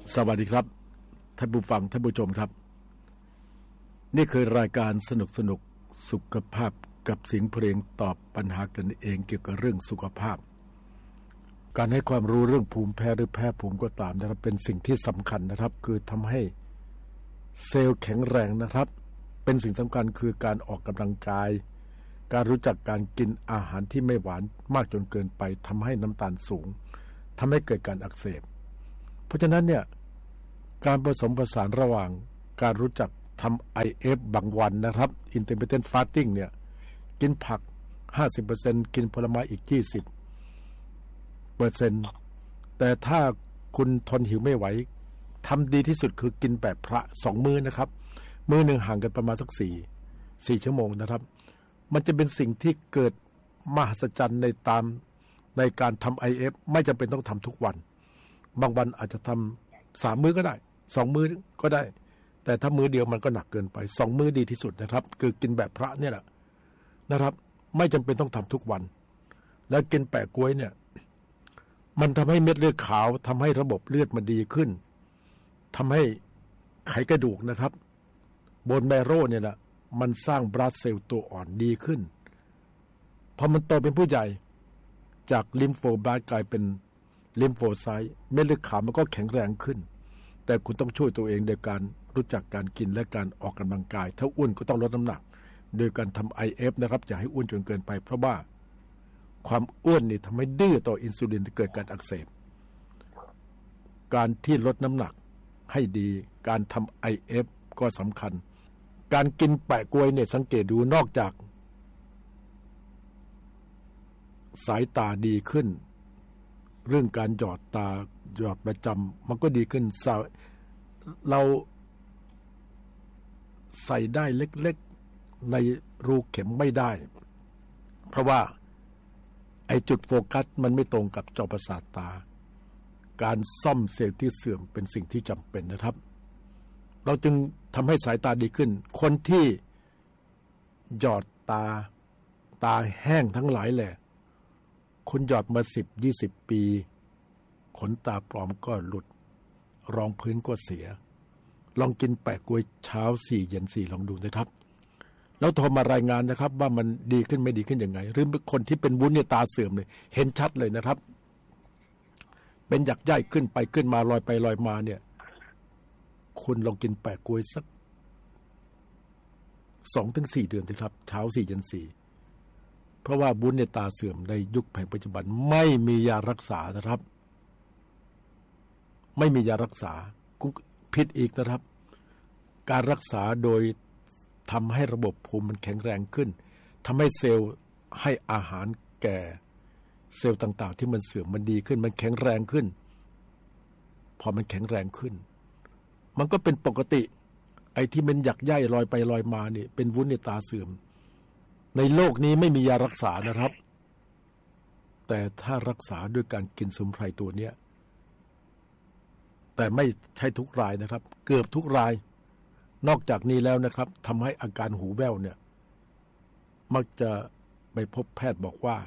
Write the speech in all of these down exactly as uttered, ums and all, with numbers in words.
สวัสดีครับท่านผู้ฟังท่านผู้ชมครับนี่คือรายการสนุกสนุกสุขภาพกับเสียงเพลงตอบปัญหากันเองเกี่ยวกับเรื่องสุขภาพการให้ความรู้เรื่องภูมิแพ้หรือแพ้ภูมิก็ตามนะครับเป็นสิ่งที่สำคัญนะครับคือทำให้เซลล์แข็งแรงนะครับเป็นสิ่งสำคัญคือการออกกำลังกายการรู้จักการกินอาหารที่ไม่หวานมากจนเกินไปทำให้น้ำตาลสูงทำให้เกิดการอักเสบเพราะฉะนั้นเนี่ยการผสมผสานระหว่างการรู้จักทำ ไอ เอฟ บางวันนะครับ Intermittent Fasting เนี่ยกินผัก ห้าสิบเปอร์เซ็นต์ กินผลไม้อีก ยี่สิบเปอร์เซ็นต์ แต่ถ้าคุณทนหิวไม่ไหวทำดีที่สุดคือกินแบบพระสองมื้อนะครับมื้อหนึ่งห่างกันประมาณสักสี่ สี่ชั่วโมงนะครับมันจะเป็นสิ่งที่เกิดมหัศจรรย์ในตามในการทำ ไอ เอฟ ไม่จำเป็นต้องทำทุกวันบางวันอาจจะทำสามมื้อก็ได้สองมื้อก็ได้แต่ถ้ามื้อเดียวมันก็หนักเกินไปสองมื้อดีที่สุดนะครับคือกินแบบพระเนี่ยแหละนะครับไม่จำเป็นต้องทำทุกวันแล้วกินแปะกล้วยเนี่ยมันทำให้เม็ดเลือดขาวทำให้ระบบเลือดมันดีขึ้นทำให้ไขกระดูกนะครับโบนแมโรเนี่ยแหละมันสร้างบลัดเซลล์ตัวอ่อนดีขึ้นพอมันโตเป็นผู้ใหญ่จากลิมโฟบลาสต์กลายเป็นลิมโฟไซต์เม็ดเลือดขาวมันก็แข็งแรงขึ้นแต่คุณต้องช่วยตัวเองโดยการรู้จักการกินและการออกกำลังกายถ้าอ้วนก็ต้องลดน้ำหนักโดยการทำ ไอ เอฟ นะครับอย่าให้อ้วนจนเกินไปเพราะว่าความอ้วนนี่ทำให้ดื้อต่ออินซูลินเกิดการอักเสบการที่ลดน้ำหนักให้ดีการทำ ไอ เอฟ ก็สำคัญการกินแปะกล้วยเนี่ยสังเกตดูนอกจากสายตาดีขึ้นเรื่องการหยอดตาหยอดประจำมันก็ดีขึ้นเราใส่ได้เล็กๆในรูเข็มไม่ได้เพราะว่าไอ้จุดโฟกัสมันไม่ตรงกับจอประสาทตาการซ่อมเซลล์ที่เสื่อมเป็นสิ่งที่จำเป็นนะครับเราจึงทำให้สายตาดีขึ้นคนที่หยอดตาตาแห้งทั้งหลายแหละคุณหยอดมาสิบ ยี่สิบปีขนตาปลอมก็หลุดรองพื้นก็เสียลองกินแปะกล้วยเช้าสี่เย็นสี่ลองดูนะครับแล้วโทรมารายงานนะครับว่ามันดีขึ้นไม่ดีขึ้นยังไงหรือคนที่เป็นวุ้นในตาเสื่อมเลยเห็นชัดเลยนะครับเป็นหยักใหญ่ขึ้นไปขึ้นมาลอยไปลอยมาเนี่ยคุณลองกินแปะกล้วยสักสองถึงสี่เดือนสิครับเช้าสี่เย็นสี่เพราะว่าวุ้นในตาเสื่อมในยุคแผนปัจจุบันไม่มียารักษานะครับไม่มียารักษาผิดอีกนะครับการรักษาโดยทำให้ระบบภูมิมันแข็งแรงขึ้นทำให้เซลล์ให้อาหารแก่เซลล์ต่างๆที่มันเสื่อมมันดีขึ้นมันแข็งแรงขึ้นพอมันแข็งแรงขึ้นมันก็เป็นปกติไอ้ที่มันหยักใยลอยไปลอยมานี่เป็นวุ้นในตาเสื่อมในโลกนี้ไม่มียารักษานะครับแต่ถ้ารักษาด้วยการกินสมุนไพรตัวเนี้ยแต่ไม่ใช่ทุกรายนะครับเกือบทุกรายนอกจากนี้แล้วนะครับทำให้อาการหูแว่วเนี่ยมักจะไปพบแพทย์บอกว่า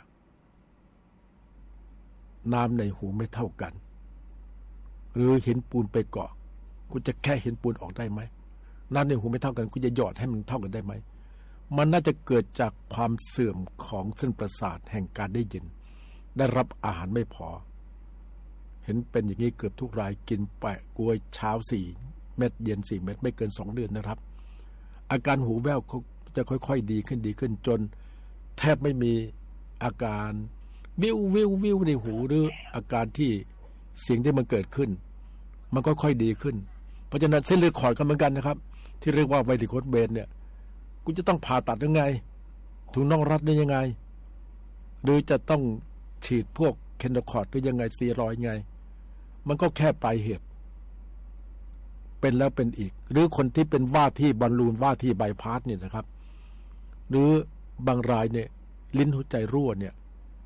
น้ำในหูไม่เท่ากันหรือหินปูนไปเกาะคุณจะแค่หินปูนออกได้ไหมน้ำในหูไม่เท่ากันคุณจะหยอดให้มันเท่ากันได้ไหมมันน่าจะเกิดจากความเสื่อมของเส้นประสาทแห่งการได้ยินได้รับอาหารไม่พอเห็นเป็นอย่างนี้เกือบทุกรายกินแปะกล้วยเช้าสี่เม็ดเย็นสี่เม็ดไม่เกินสองเดือนนะครับอาการหูแว่วเขาจะค่อยๆดีขึ้นดีขึ้นจนแทบไม่มีอาการวิววิววิวในหูหรืออาการที่เสียงที่มันเกิดขึ้นมันก็ค่อยดีขึ้นเพราะฉะนั้นเส้นเลือดขอดกันเหมือนกันนะครับที่เรียกว่าไวริโคสเบนเนี่ยคุณจะต้องผ่าตัดยังไงถุงน่องรัดได้ยังไงหรือจะต้องฉีดพวกเคนโดคอร์ดหรือยังไงสเตียรอยด์ไงมันก็แค่ปลายเหตุเป็นแล้วเป็นอีกหรือคนที่เป็นว่าที่บอลลูนว่าที่ไบพาสเนี่ยนะครับหรือบางรายเนี่ยลิ้นหัวใจรั่วเนี่ย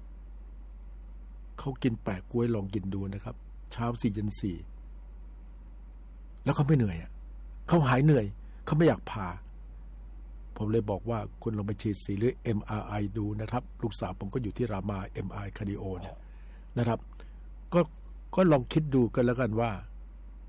เขากินแปะกล้วยลองกินดูนะครับเช้าสี่เย็นสี่แล้วเขาไม่เหนื่อยอ่ะเขาหายเหนื่อยเขาไม่อยากผ่าผมเลยบอกว่าคุณลองไปฉีดสีหรือ เอ็ม อาร์ ไอ ดูนะครับลูกสาวผมก็อยู่ที่รามา เอ็ม อาร์ ไอ คาร์ดิโอเนี่ยนะครับก็ก็ลองคิดดูกันแล้วกันว่า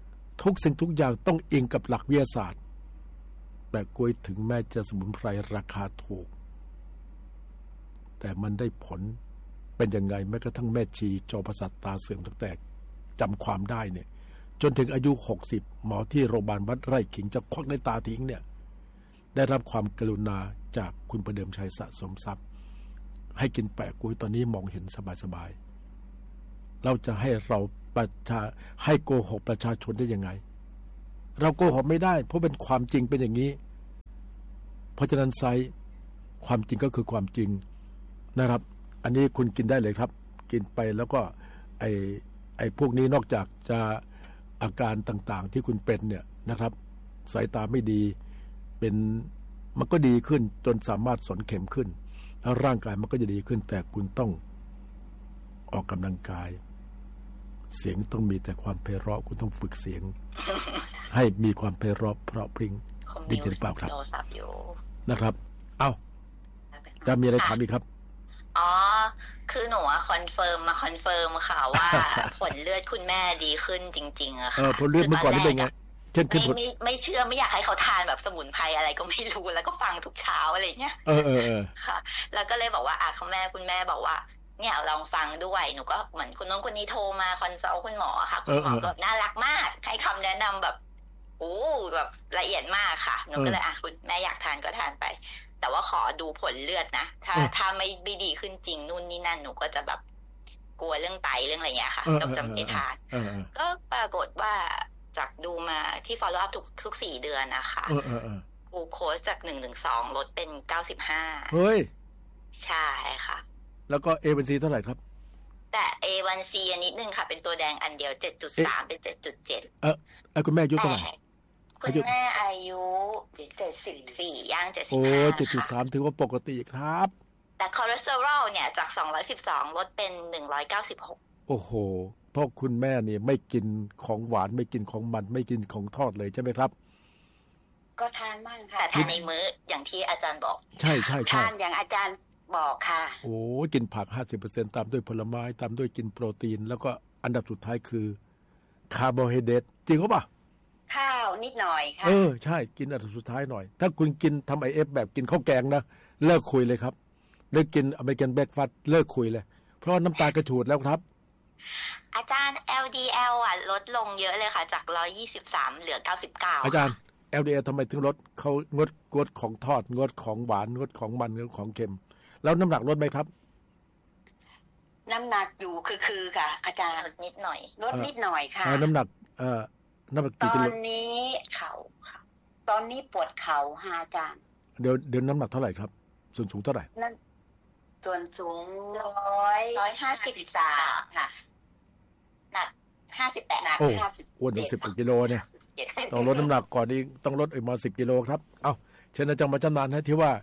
ทุกสิ่งทุกอย่างต้องอิงกับหลักวิทยาศาสตร์แต่กล้วยถึงแม้จะสมุนไพรราคาถูกแต่มันได้ผลเป็นยังไงแม้กระทั่งแม่ชีจอประสาทตาเสื่อมตั้งแต่จำความได้เนี่ยจนถึงอายุหกสิบหมอที่โรงพยาบาลวัดไร่ขิงจะควักในตาทิ้งเนี่ยได้รับความกรุณาจากคุณประเดิมชัยสะสมทรัพย์ให้กินแปะกล้วยตอนนี้มองเห็นสบายๆเราจะให้เราประชาให้โกหกประชาชนได้ยังไงเราโกหกไม่ได้เพราะเป็นความจริงเป็นอย่างนี้เพราะฉะนั้นไซความจริงก็คือความจริงนะครับอันนี้คุณกินได้เลยครับกินไปแล้วก็ไอ้ไอ้พวกนี้นอกจากจะอาการต่างๆที่คุณเป็นเนี่ยนะครับสายตาไม่ดีเป็นมันก็ดีขึ้นจนสามารถสนเข็มขึ้นแล้วร่างกายมันก็จะดีขึ้นแต่คุณต้องออกกำลังกายเสียงต้องมีแต่ความไพเราะคุณต้องฝึกเสียง ให้มีความไพเราะเพราะพริ้งดีจริงเปล่าครับนะครับเอ้าจะมีอะไรถามอีกครับอ๋อคือหนูอะคอนเฟิร์มมาคอนเฟิร์มค่ะว่า ผลเลือดคุณแม่ดีขึ้นจริงๆอะค่ะเออผลเลือดเมื่อก่อนนี่เป็นไงเช่นไม่ไม่ไม่เชื่อไม่อยากให้เขาทานแบบสมุนไพรอะไรก็ไม่รู้แล้วก็ฟังทุกเช้าอะไรเงี้ยเออเออเออค่ะแล้วก็เลยบอกว่าอ่ะคุณแม่คุณแม่บอกว่าเนี่ยลองฟังด้วยหนูก็เหมือนคุณน้องคนนี้โทรมาคอนซัลท์คุณหมอค่ะคุณหมอก็น่ารักมากให้คำแนะนำแบบโอ้แบบละเอียดมากค่ะหนูก็เลยอ่ะคุณแม่อยากทานก็ทานไปแต่ว่าขอดูผลเลือดนะถ้าถ้าไม่ไม่ดีขึ้นจริงนู่นนี่นั่นหนูก็จะแบบกลัวเรื่องไตเรื่องอะไรอย่างเงี้ยค่ะก็จะไม่ทานก็ปรากฏว่าจากดูมาที่ follow up ทุกทุกสี่เดือนนะคะกลูโคสจากหนึ่งถึงสองลดเป็นเก้าสิบห้าเฮ้ยใช่ค่ะแล้วก็ เอ วัน ซี เท่าไหร่ครับแต่ เอ วัน ซี อันนิดนึงค่ะเป็นตัวแดงอันเดียว เจ็ดจุดสาม เป็น เจ็ดจุดเจ็ดเออไอ้คุณแม่อายุเท่าไหร่คุณแม่อายุเจ็ดสิบสี่ย่างเจ็ดสิบห้าโอ้ เจ็ดจุดสาม ถือว่าปกติครับแต่คอเลสเตอรอลเนี่ยจากสองร้อยสิบสองลดเป็นหนึ่งร้อยเก้าสิบหกโอ้โหเพราะคุณแม่นี่ไม่กินของหวานไม่กินของมันไม่กินของทอดเลยใช่ไหมครับก็ทานมั่งค่ะแต่ทานในมื้ออย่างที่อาจารย์บอกใช่ใช่ทานอย่างอาจารย์บอกค่ะโอ้กินผัก ห้าสิบเปอร์เซ็นต์ ตามด้วยผลไม้ตามด้วยกินโปรตีนแล้วก็อันดับสุดท้ายคือคาร์โบไฮเดรตจริงหรือเปล่าข้าวนิดหน่อยค่ะเออใช่กินอันดับสุดท้ายหน่อยถ้าคุณกินทำ ไอ เอฟ แบบกินข้าวแกงนะเลิกคุยเลยครับเลิกกินอเมริกันเบรคฟาสต์เลิกคุยเลยเพราะน้ำตาลกระฉูดแล้วครับอาจารย์ แอล ดี แอล อ่ะลดลงเยอะเลยค่ะจากหนึ่งร้อยยี่สิบสามเหลือเก้าสิบเก้าอาจารย์ แอล ดี แอล ทำไมถึงลดเขางดงดของทอดงดของหวานงดของมันงดของเค็มแล้วน้ำหนักลดไหมครับน้ำหนักอยู่คือคือค่ะอาจารย์ลดนิดหน่อยลดนิดหน่อยค่ะน้ำหนักเอ่อน้ำหนักตอนนี้เข่าค่ะตอนนี้ปวดเข่าค่ะอาจารย์เดี๋ยวเดี๋ยวน้ำหนักเท่าไหร่ครับส่วนสูงเท่าไหร่นั่นส่วนสูงร้อยร้อยห้าสิบสามค่ะหนักห้าสิบแปดหนักห้าสิบอ้วนถึงสิบกิโลเนี่ยต้องลดน้ำหนักก่อนนี้ต้องลดอีกมาสิบกิโลครับเอ้าเชิญอาจารย์มาจำนานให้ที่ว่า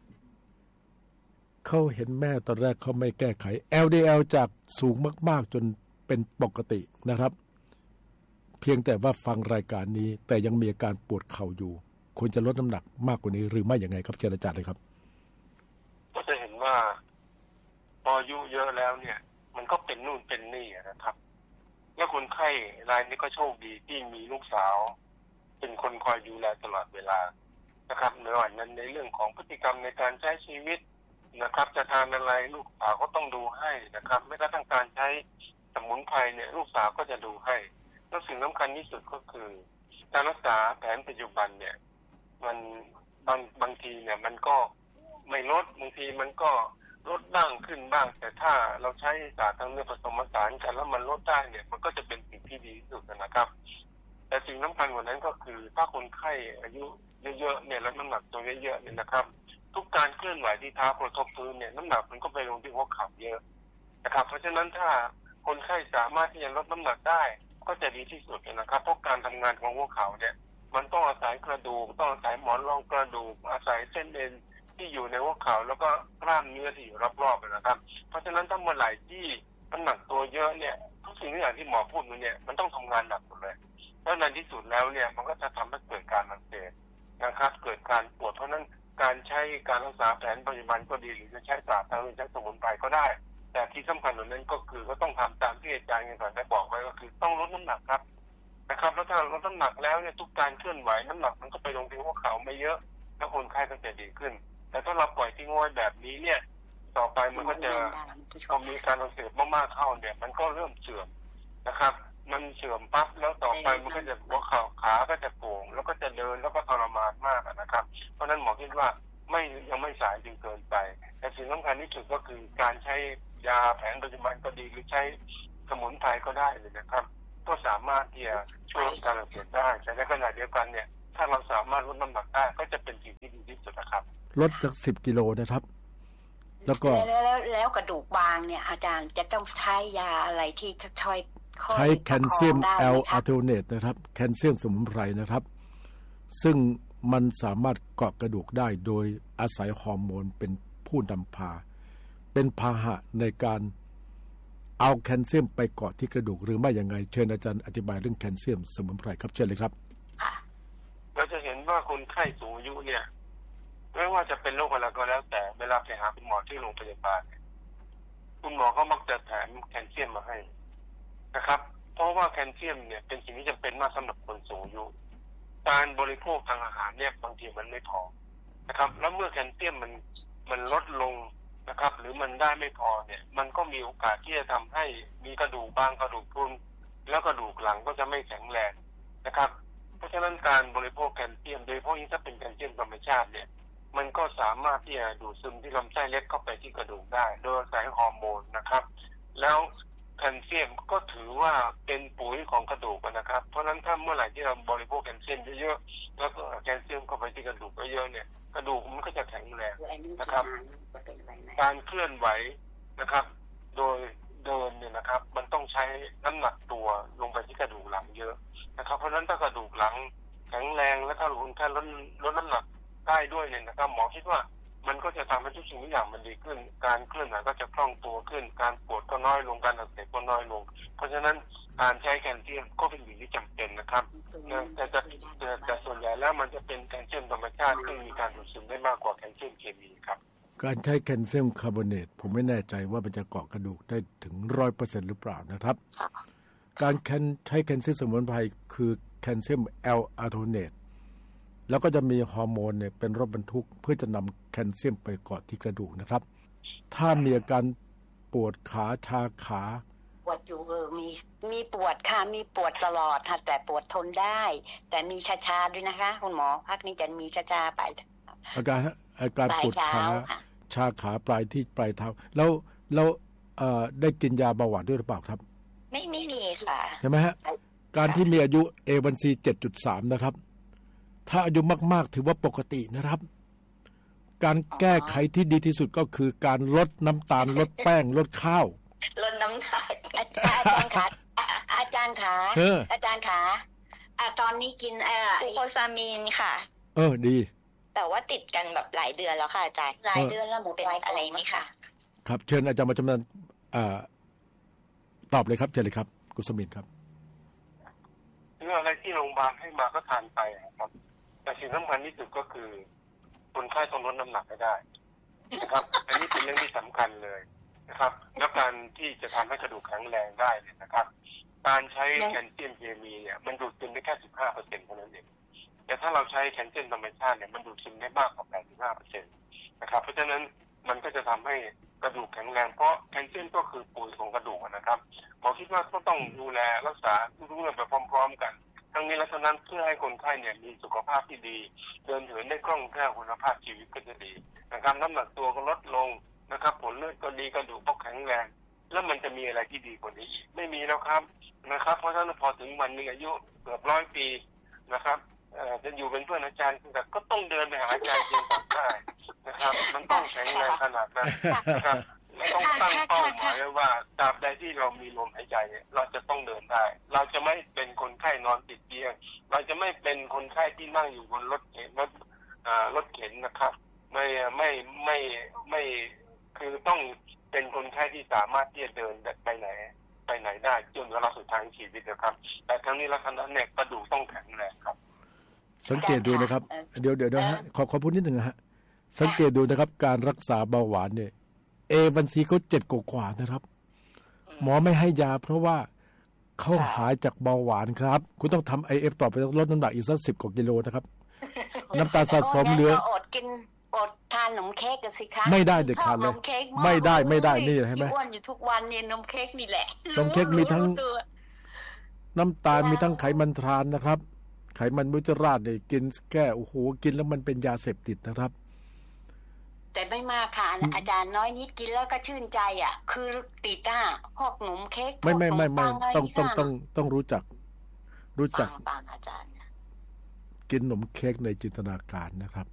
เขาเห็นแม่ตอนแรกเขาไม่แก้ไข แอล ดี แอล จากสูงมากๆจนเป็นปกตินะครับเพียงแต่ว่าฟังรายการนี้แต่ยังมีอาการปวดเข่าอยู่ควรจะลดน้ำหนักมากกว่านี้หรือไม่อย่างไงครับเชิญอาจารย์เลยครับก็จะเห็นว่าพออายุเยอะแล้วเนี่ยมันก็เป็นนู่นเป็นนี่นะครับแล้วคนไข้รายนี้ก็โชคดีที่มีลูกสาวเป็นคนคอยดูแลตลอดเวลานะครับในวันนั้นในเรื่องของพฤติกรรมในการใช้ชีวิตนะครับจะทานอะไรลูกสาวก็ต้องดูให้นะครับไม่กระทั่งการใช้สมุนไพรเนี่ยลูกสาวก็จะดูให้แล้วสิ่งสำคัญที่สุดก็คือการรักษาแผนปัจจุบันเนี่ยมันบางบางทีเนี่ยมันก็ไม่ลดบางทีมันก็ลดบ้างขึ้นบ้างแต่ถ้าเราใช้ศาสตร์ทางเลือกผสมผสานกันแล้วมันลดได้เนี่ยมันก็จะเป็นสิ่งที่ดีที่สุดนะครับแต่สิ่งสำคัญกว่านั้นก็คือถ้าคนไข้อายุเยอะๆเนี่ยแล้วน้ำหนักตัวเยอะๆเนี่ยนะครับทุกการเคลื่อนไหวที่เท้ากระทบพื้นเนี่ยน้ำหนักมันก็ไปลงที่หัวเข่าเยอะนะครับเพราะฉะนั้นถ้าคนไข้สามารถที่จะลดน้ำหนักได้ก็จะดีที่สุดนะครับเพราะการทำงานของหัวเข่าเนี่ยมันต้องอาศัยกระดูกต้องอาศัยหมอนรองกระดูกอาศัยเส้นเอ็นที่อยู่ในหัวเข่าแล้วก็กล้ามเนื้อที่อยู่รอบๆนะครับเพราะฉะนั้นถ้าเมื่อไหร่ที่น้ำหนักตัวเยอะเนี่ยทุกสิ่งทุกอย่างที่หมอพูดมาเนี่ยมันต้องทำงานหนักหมดเลยแล้วในที่สุดแล้วเนี่ยมันก็จะทำให้เกิดการอักเสบนะครับเกิดการปวดเพราะนั้นการใช้การรักษาแผนปัจจุบันก็ดีหรือจะใช้ศาสตร์ทางใช้สมุนไพรก็ได้แต่ที่สำคัญกว่านั้นก็คือก็ต้องทำตามที่อาจารย์เงินก่อนได้บอกไว้ก็คือต้องลดน้ำหนักครับนะครับแล้วถ้าลดน้ำหนักแล้วเนี่ยทุกการเคลื่อนไหวน้ำหนักมันก็ไปลงที่หัวเข่าไม่เยอะแล้วคนไข้ก็จะดีขึ้นแต่ถ้าเราปล่อยทิ้งไว้แบบนี้เนี่ยต่อไปมันก็จะพอมีการอักเสบมากๆเข้าเนี่ยมันก็เริ่มเสื่อมนะครับมันเสื่อมปั๊บแล้วต่อไปมันก็จะหัวเข่าขาก็จะโก่งแล้วก็จะเดินแล้วก็ทรมานมากนะครับเพราะฉะนั้นหมอคิดว่าไม่ยังไม่สายจนเกินไปแต่สิ่งสำคัญที่สุดก็คือการใช้ยาแผนปัจจุบันก็ดีหรือใช้สมุนไพรก็ได้เลยนะครับก็สามารถที่จะช่วยการอักเสบได้แต่ในขณะเดียวกันเนี่ยถ้าเราสามารถลดน้ำหนักได้ก็จะเป็นสิ่งที่ดีที่สุดนะครับลดจากสิบกิโลนะครับแล้วก็แล้วแล้วกระดูกบางเนี่ยอาจารย์จะต้องใช้ยาอะไรที่จะช่วยใช้แคลเซียมแอลอะโทเนตนะครับแคลเซียมสมุนไพรนะครับซึ่งมันสามารถเกาะกระดูกได้โดยอาศัยฮอร์โมนเป็นผู้นำพาเป็นพาหะในการเอาแคลเซียมไปเกาะที่กระดูกหรือไม่อย่างไรเชิญอาจารย์อธิบายเรื่องแคลเซียมสมุนไพรครับเชิญเลยครับเราจะเห็นว่าคนไข้สูงอายุเนี่ยไม่ว่าจะเป็นโรคอะไรก็แล้วแต่เวลาไปหาคุณหมอที่โรงพยาบาลคุณหมอเขามักจะแถมแคลเซียมมาให้นะครับเพราะว่าแคลเซียมเนี่ยเป็นสิ่งที่จำเป็นมากสำหรับคนสูงอายุการบริโภคทางอาหารเนี่ยบางทีมันไม่พอนะครับแล้วเมื่อแคลเซียมมันมันลดลงนะครับหรือมันได้ไม่พอเนี่ยมันก็มีโอกาสที่จะทำให้มีกระดูกบางกระดูกพรุนแล้วกระดูกหลังก็จะไม่แข็งแรงนะครับเพราะฉะนั้นการบริโภคแคลเซียมโดยเฉพาะยิ่งถ้าเป็นแคลเซียมธรรมชาติเนี่ยมันก็สามารถที่จะดูดซึมที่ลำไส้เล็กเข้าไปที่กระดูกได้โดยอาศัยฮอร์โมนนะครับแล้วแคลเซียมก็ถือว่าเป็นปุ๋ยของกระดูกนะครับเพราะฉะนั้นถ้าเมื่อไหร่ที่เราบริโภคแคลเซียมเยอะๆแล้วก็แคลเซียมเข้าไปที่กระดูกเยอะๆเนี่ยกระดูกมันก็จะแข็งแรงนะครับการเคลื่อนไหวนะครับโดยเดินเนี่ยนะครับมันต้องใช้น้ำหนักตัวลงไปที่กระดูกหลังเยอะนะครับเพราะฉะนั้นถ้ากระดูกหลังแข็งแรงและถ้าคุณแค่ลดลดน้ำหนักได้ด้วยเนี่ยนะครับหมอคิดว่ามันก็จะทำให้ทุกสิ่งทุกอย่างมันดีขึ้นการเคลื่อนไหวก็จะคล่องตัวขึ้นการปวดก็น้อยลงการอักเสบก็น้อยลงเพราะฉะนั้นการใช้แคลเซียมก็เป็นสิ่งที่จำเป็นนะครับแต่แต่แต่ส่วนใหญ่แล้วมันจะเป็นแคลเซียมธรรมชาติซึ่งมีการดูดซึมได้มากกว่าแคลเซียมเคมีครับการใช้แคลเซียมคาร์บอเนตผมไม่แน่ใจว่ามันจะเกาะกระดูกได้ถึง ร้อยเปอร์เซ็นต์ หรือเปล่านะครับการใช้แคลเซียมสมุนไพรคือแคลเซียมแอลอะโทเนตแล้วก็จะมีฮอร์โมนเนี่ยเป็นรถบรรทุกเพื่อจะนำแคลเซียมไปเกาะที่กระดูกนะครับถ้ามีอาการปวดขาชาขาปวดอยู่เออมีมีปวดค่ะมีปวดตลอดค่ะแต่ปวดทนได้แต่มีชาๆด้วยนะคะคุณหมอพักนี้จะมีชาๆไปอาการอาการปวดขาชาขาปลายที่ปลายเท้าแล้วแล้วเอ่อได้กินยาเบาหวานด้วยหรือเปล่าครับไม่ไม่มีค่ะใช่ไหมฮะการที่มีอายุ เอ วัน ซี เจ็ดจุดสาม นะครับถ้าอายุมากๆถือว่าปกตินะครับการแก้ไขที่ดีที่สุดก็คือการลดน้ำตาลลดแป้งลดข้าวลดน้ำตาลอาจารย์คะอาจารย์คะอาจารย์คะตอนนี้กินกลูโคซามีนค่ะเออดีแต่ว่าติดกันแบบหลายเดือนแล้วค่ะอาจารย์หลายเดือนแล้วหมดเป็นอะไรไหมคะครับเชิญอาจารย์มาจำนวนตอบเลยครับเชิญเลยครับกุศมินครับเรื่องอะไรที่โรงพยาบาลให้มาก็ทานไปครับแต่สิ่งสำคัญที่สุดก็คือคนไข้ต้องลดน้ำหนักให้ได้นะครับอันนี้เป็นเรื่องที่สำคัญเลยนะครับแล้วการที่จะทำให้กระดูกแข็งแรงได้เนี่ยนะครับการใช้แคลเซียมเคมีเนี่ยมันดูดซึมได้แค่ สิบห้าเปอร์เซ็นต์ เท่านั้นเองแต่ถ้าเราใช้แคลเซียมธรรมชาติเนี่ยมันดูดซึมได้มากกว่า แปดสิบห้าเปอร์เซ็นต์ นะครับเพราะฉะนั้นมันก็จะทำให้กระดูกแข็งแรงเพราะแคลเซียมก็คือปุ๋ยของกระดูกนะครับหมอคิดว่าก็ต้องดูแลรักษาทุกเรื่องไปพร้อมๆกันทั้งนี้และทั้งนั้นเพื่อให้คนไข้เนี่ยมีสุขภาพที่ดีเดินเหินได้คล่องแคล่วคุณภาพชีวิตก็จะดีนะครับน้ำหนักตัวก็ลดลงนะครับผลเลือดก็ดีกระดูกก็แข็งแรงแล้วมันจะมีอะไรที่ดีกว่านี้อีกไม่มีแล้วครับนะครับเพราะฉะนั้นพอถึงวันนึงอายุเกือบร้อยปีนะครับจะอยู่เป็นเพื่อนอาจารย์แต่ก็ต้องเดินไปหาอาจารย์จริงจังได้นะครับมันต้องแข็งแรงขนาดนั้นนะครับต้องตั้งเป้าหมายไว้ว่าตราบใดที่เรามีลมหายใจเราจะต้องเดินได้เราจะไม่เป็นคนไข้นอนติดเตียงเราจะไม่เป็นคนไข้ที่นั่งอยู่บนรถเข็นรถรถเข็นนะครับไม่ไม่ไม่ไม่คือต้องเป็นคนไข้ที่สามารถที่จะเดินไปไหนไปไหนได้จนวันสุดท้ายชีวิตนะครับแต่ทั้งนี้และทั้งนั้นเนี่ยกระดูกต้องแข็งแรงครับสังเกตดูนะครับเดี๋ยวเดี๋ยวนะฮะขอขอพูดนิดหนึ่งนะฮะสังเกตดูนะครับการรักษาเบาหวานเนี่ยเอ วัน ซีเขาเจ็ดกว่าๆนะครับหมอไม่ให้ยาเพราะว่าเขาหายจากเบาหวานครับคุณต้องทำ ไอ เอฟ ต่อไปลดน้ำหนักอีกสักสิบกว่ากิโลนะครับน้ำตาลสะสมเหลืออดกินอดทานขนมเค้กกันสิคะไม่ได้เด็ดขาดเลยไม่ได้ไม่ได้นี่เห็นไหมอ้วนอยู่ทุกวันเนี่ยนมเค้กนี่แหละนมเค้กมีทั้งน้ำตาลมีทั้งไขมันทรานนะครับไขมันมุจราชเนี่ยกินแก้โอ้โหกินแล้วมันเป็นยาเสพติดนะครับแต่ไม่มากค่ะอาจารย์น้อยนิดกินแล้วก็ชื่นใจอ่ะคือติดอ่ะพวกขนมเค้กไม่ไม่ไม่ไม่ต้องต้องต้องต้องรู้จักรู้จักปังอาจารย์กินขนมเค้กในจินตนาการนะครับ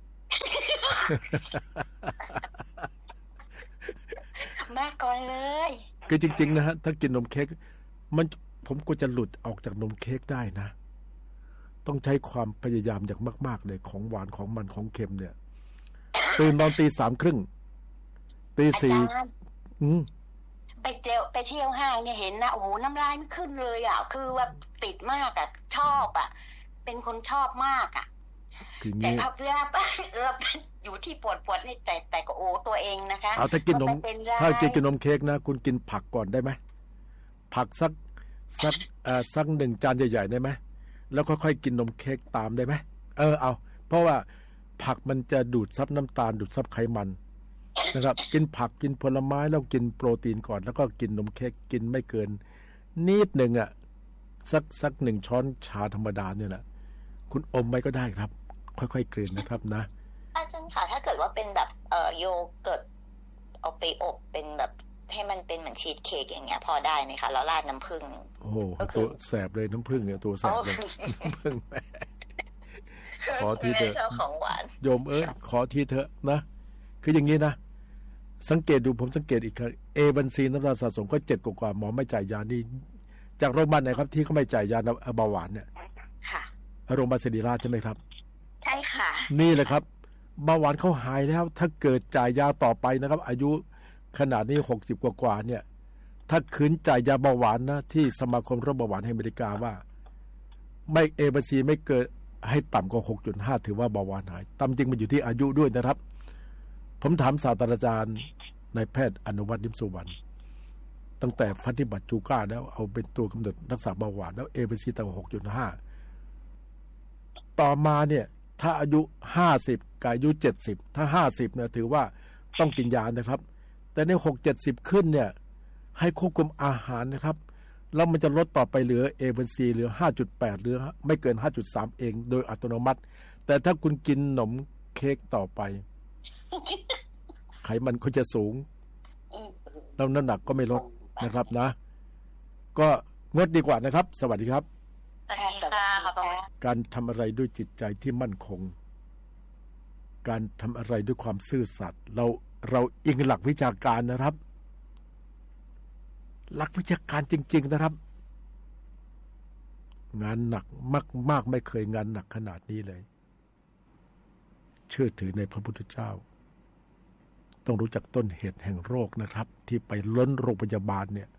มาก่อนเลยคือจริงๆนะฮะถ้ากินนมเค้กมันผมก็จะหลุดออกจากนมเค้กได้นะต้องใช้ความพยายามอย่างมากๆเลยของหวานของมันของเค็มเนี่ยตื่นนอนตีสามครึ่งตีสี่อืมไปเที่ยวไปเที่ยวห้างเนี่ยเห็นนะโอ้โหน้ำลายมันขึ้นเลยอ่ะคือว่าติดมากอ่ะชอบอ่ะเป็นคนชอบมากอ่ะแต่พอเวลาเราอยู่ที่ปวดปวดนี่แต่แต่ก็โอ้ตัวเองนะคะเอาถ้ากินนมถ้ากินนมเค้กนะคุณกินผักก่อนได้ไหมผักสักสักเอ่อสักหนึ่งจานใหญ่ๆได้ไหมแล้วค่อยๆกินนมเค้กตามได้ไหมเออเอาเพราะว่าผักมันจะดูดซับน้ำตาลดูดซับไขมันนะครับกินผักกินผลไม้แล้วกินโปรตีนก่อนแล้วก็กินนมเค้กกินไม่เกินนิดหนึ่งอ่ะสักสักหนึ่งช้อนชาธรรมดาเนี่ยแหละคุณอมไว้ก็ได้ครับค่อยๆกลืนนะครับนะอาจารย์ค่ะถ้าเกิดว่าเป็นแบบเอ่อโยเกิร์ตเอาไปอบเป็นแบบให้มันเป็นเหมือนชีสเค้กอย่างเงี้ยพอได้ไหมคะแล้วราดน้ำผึ้งโอ้โหตัวแสบเลยน้ำผึ้งเนี่ยตัวแสบเลยน้ำผึ้งแม่ขอทีเถอะของหวานโยมเอ้ยขอทีเถอะนะคืออย่างนี้นะสังเกตดูผมสังเกตอีกครั้งเอบัญชีน้ำตาลสะสมก็เจ็ดกว่าหมอไม่จ่ายยานี่จากโรงพยาบาลไหนครับที่เขาไม่จ่ายยาเบาหวานเนี่ยค่ะโรงพยาบาลศิริราชใช่ไหมครับใช่ค่ะนี่แหละครับเบาหวานเขาหายแล้วถ้าเกิดจ่ายยาต่อไปนะครับอายุขนาดนี้หกสิบกว่าๆเนี่ยถ้าขืนจ่ายยาเบาหวานนะที่สมาคมโรคเบาหวานแห่งอเมริกาว่าไม่เอบัญชีไม่เกิดให้ต่ำกว่า หกจุดห้า ถือว่าเบาหวานหายตามจริงมันอยู่ที่อายุด้วยนะครับผมถามศาสตราจารย์นายแพทย์อนุวัฒน์ยิ้มสุวรรณตั้งแต่ปฏิบัติจูก้าแล้วเอาเป็นตัวกำหนดรักษาเบาหวานแล้วเอบัญชีต่ำกว่า หกจุดห้า ต่อมาเนี่ยถ้าอายุห้าสิบกับอายุเจ็ดสิบถ้าห้าสิบเนี่ยถือว่าต้องกินยานะครับแต่ในหก เจ็ดสิบขึ้นเนี่ยให้ควบคุมอาหารนะครับแล้วมันจะลดต่อไปเหลือ เอ วัน ซี เหลือ ห้าจุดแปด เหลือไม่เกิน ห้าจุดสาม เองโดยอัตโนมัติแต่ถ้าคุณกินขนมเค้กต่อไปไขมันก็จะสูงแล้วน้ำหนักก็ไม่ลดนะครับนะก็งดดีกว่านะครับสวัสดีครับการทำอะไรด้วยจิตใจที่มั่นคงการทำอะไรด้วยความซื่อสัตย์เราเราอิงหลักวิชาการนะครับหลักวิชาการจริงๆนะครับงานหนักมากๆไม่เคยงานหนักขนาดนี้เลยเชื่อถือในพระพุทธเจ้าต้องรู้จักต้นเหตุแห่งโรคนะครับที่ไปล้นโรงพยาบาลเนี่ย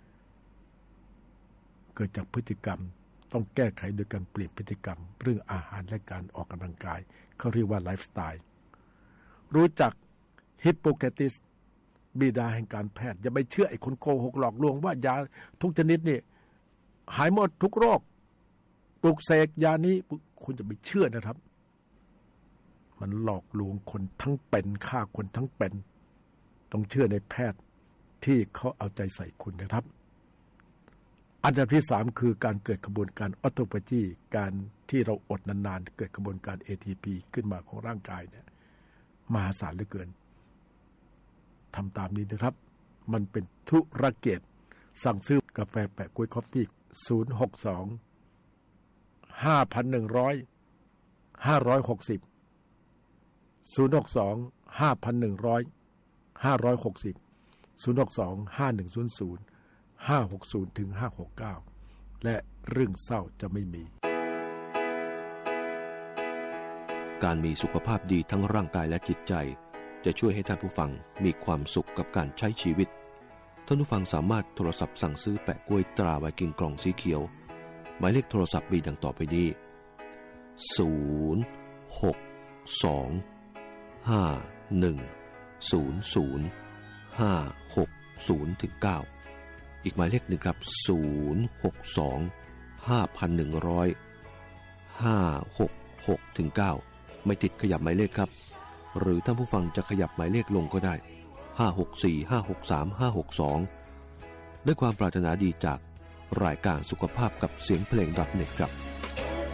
เกิดจากพฤติกรรมต้องแก้ไขโดยการเปลี่ยนพฤติกรรมเรื่องอาหารและการออกกำลังกายเขาเรียกว่าไลฟ์สไตล์รู้จักฮิปโปแครติสบิดาแห่งการแพทย์อย่าไปเชื่อไอ้คนโกหกหลอกลวงว่ายาทุกชนิดนี่หายหมดทุกโรคปลุกเสกยานี้คุณจะไปเชื่อนะครับมันหลอกลวงคนทั้งเป็นฆ่าคนทั้งเป็นต้องเชื่อในแพทย์ที่เขาเอาใจใส่คุณนะครับอันดับที่สามคือการเกิดกระบวนการออโตฟาจีการที่เราอดนานๆเกิดกระบวนการ เอ ที พี ขึ้นมาของร่างกายเนี่ยมหาศาลเหลือเกินทำตามนี้นะครับมันเป็นธุรกิจสั่งซื้อกาแฟแปะกล้วยคอฟฟี่ศูนย์ หก สอง ห้าพันหนึ่งร้อย ห้าร้อยหกสิบ ศูนย์ หก สอง ห้าพันหนึ่งร้อย ห้าร้อยหกสิบ ศูนย์ หก สอง ห้าหนึ่งศูนย์ศูนย์ ห้าหกศูนย์ ถึง ห้าหกเก้าและเรื่องเศร้าจะไม่มีการมีสุขภาพดีทั้งร่างกายและจิตใจจะช่วยให้ท่านผู้ฟังมีความสุขกับการใช้ชีวิตท่านผู้ฟังสามารถโทรศัพท์สั่งซื้อแปะกล้วยตราไวกิ้งกล่องสีเขียวหมายเลขโทรศัพท์มีดังต่อไปนี้ศูนย์ หก สอง ห้า หนึ่ง ศูนย์ ศูนย์ ห้า หก ศูนย์ ถึง เก้าอีกหมายเลขหนึ่งครับศูนย์ หก สอง ห้า หนึ่ง ศูนย์ ห้า หก หก ถึง เก้าไม่ติดขยับหมายเลขครับหรือท่านผู้ฟังจะขยับหมายเลขลงก็ได้ห้า หก สี่ ห้า หก สาม ห้า หก สองด้วยความปรารถนาดีจากรายการสุขภาพกับเสียงเพลง .เน็ต ครับ